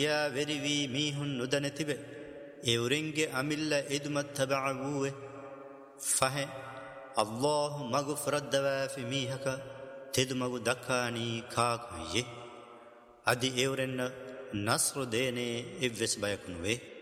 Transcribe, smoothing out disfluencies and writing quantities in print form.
يا وريوي ميهن ندنتبه اورنگه امilla edumat tabaawuwe fahe Allah maghfirat dawa fi mihaka tedumagu dakani kaakye adi eurenna nasru dene evves bayakunuwe